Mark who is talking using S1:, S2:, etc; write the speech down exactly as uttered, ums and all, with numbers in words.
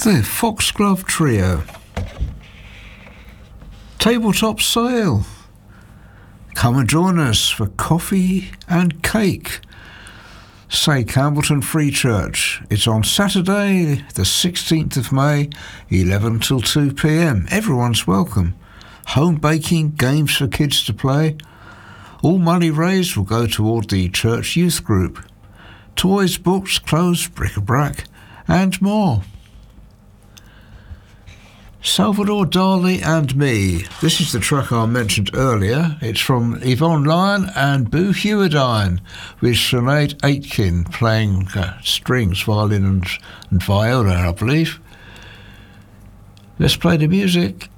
S1: The Foxglove Trio. Tabletop sale. Come and join us for coffee and cake. Say Campbellton Free Church. It's on Saturday, the sixteenth of May, eleven till two p m. Everyone's welcome. Home baking, games for kids to play. All money raised will go toward the church youth group. Toys, books, clothes, bric-a-brac, and more. Salvador Dali and Me. This is the track I mentioned earlier. It's from Yvonne Lyon and Boo Hewardine, with Sinead Aitken playing uh, strings, violin and, and viola, I believe. Let's play the music.